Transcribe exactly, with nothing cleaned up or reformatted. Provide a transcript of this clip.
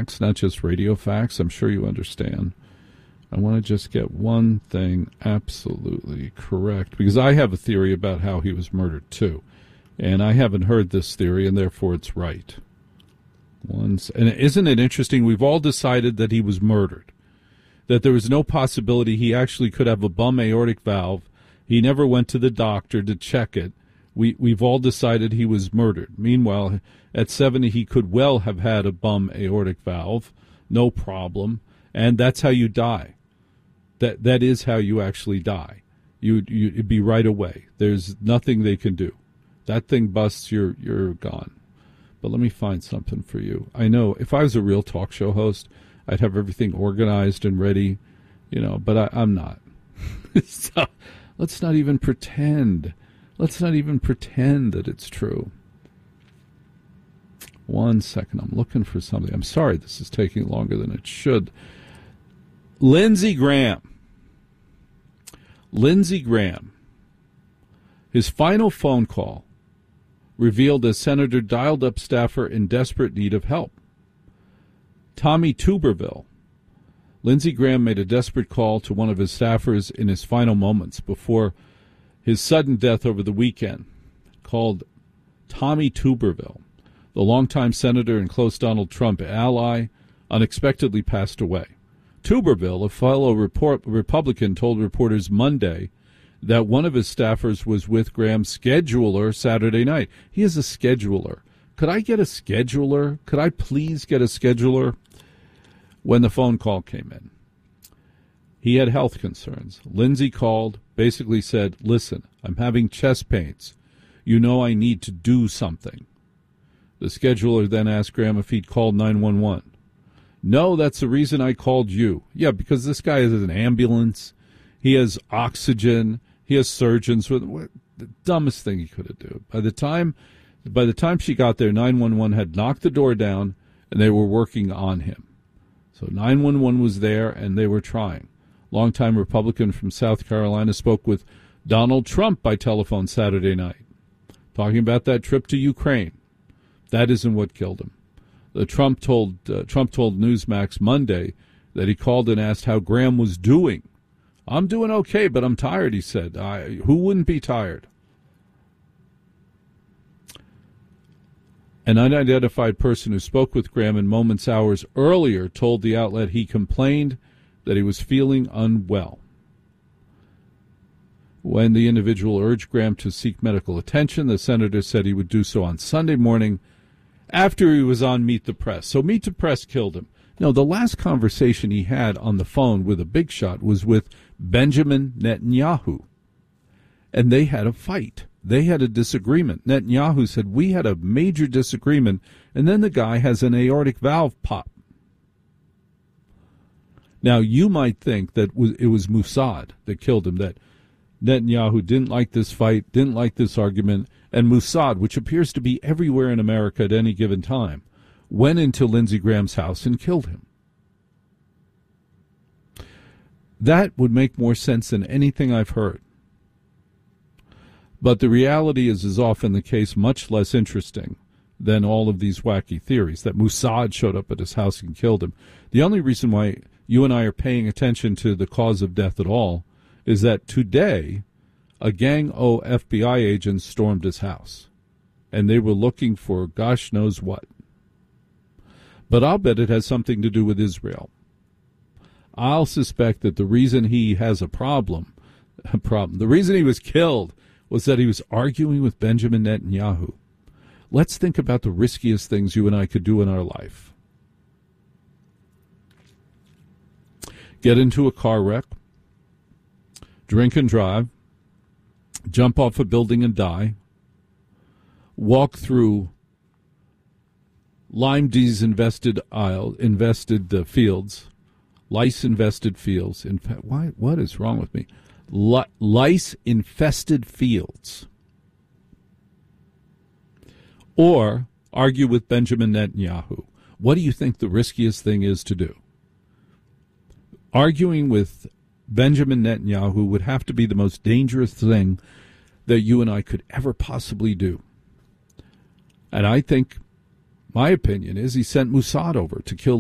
facts, not just radio facts. I'm sure you understand. I want to just get one thing absolutely correct, because I have a theory about how he was murdered, too. And I haven't heard this theory, and therefore it's right. Once, and isn't it interesting? We've all decided that he was murdered, that there was no possibility he actually could have a bum aortic valve. He never went to the doctor to check it. We, we've all decided he was murdered. Meanwhile, at seventy, he could well have had a bum aortic valve, no problem, and that's how you die. That that is how you actually die. You you it'd be right away. There's nothing they can do. That thing busts, you're you're gone. But let me find something for you. I know if I was a real talk show host, I'd have everything organized and ready, you know, but I, I'm not. So let's not even pretend. Let's not even pretend that it's true. One second. I'm looking for something. I'm sorry this is taking longer than it should. Lindsey Graham. Lindsey Graham. His final phone call revealed a senator dialed up staffer in desperate need of help. Tommy Tuberville. Lindsey Graham made a desperate call to one of his staffers in his final moments before his sudden death over the weekend. Called Tommy Tuberville, the longtime senator and close Donald Trump ally, unexpectedly passed away. Tuberville, a fellow report, Republican, told reporters Monday that one of his staffers was with Graham's scheduler Saturday night. He is a scheduler. Could I get a scheduler? Could I please get a scheduler? When the phone call came in, he had health concerns. Lindsey called, basically said, listen, I'm having chest pains. You know I need to do something. The scheduler then asked Graham if he'd called nine one one. No, that's the reason I called you. Yeah, because this guy has an ambulance. He has oxygen. He has surgeons. With what, the dumbest thing he could have done. By the time, by the time she got there, nine one one had knocked the door down, and they were working on him. So nine one one was there, and they were trying. Longtime Republican from South Carolina spoke with Donald Trump by telephone Saturday night, talking about that trip to Ukraine. That isn't what killed him. The Trump told uh, Trump told Newsmax Monday that he called and asked how Graham was doing. I'm doing okay, but I'm tired, he said. I, who wouldn't be tired? An unidentified person who spoke with Graham in moments hours earlier told the outlet he complained that he was feeling unwell. When the individual urged Graham to seek medical attention, the senator said he would do so on Sunday morning after he was on Meet the Press. So Meet the Press killed him. No, the last conversation he had on the phone with a big shot was with Benjamin Netanyahu. And they had a fight. They had a disagreement. Netanyahu said, we had a major disagreement, and then the guy has an aortic valve pop. Now, you might think that it was Mossad that killed him, that Netanyahu didn't like this fight, didn't like this argument, and Mossad, which appears to be everywhere in America at any given time, went into Lindsey Graham's house and killed him. That would make more sense than anything I've heard. But the reality is, is often the case, much less interesting than all of these wacky theories, that Mossad showed up at his house and killed him. The only reason why you and I are paying attention to the cause of death at all is that today a gang of F B I agents stormed his house, and they were looking for gosh knows what. But I'll bet it has something to do with Israel. I'll suspect that the reason he has a problem, a problem, the reason he was killed was that he was arguing with Benjamin Netanyahu. Let's think about the riskiest things you and I could do in our life. Get into a car wreck, drink and drive, jump off a building and die, walk through Lyme disease invested aisle, invested uh, fields, lice infested fields. In fact, why? What is wrong with me? Li- lice infested fields. Or argue with Benjamin Netanyahu. What do you think the riskiest thing is to do? Arguing with Benjamin Netanyahu would have to be the most dangerous thing that you and I could ever possibly do. And I think, my opinion is, he sent Mossad over to kill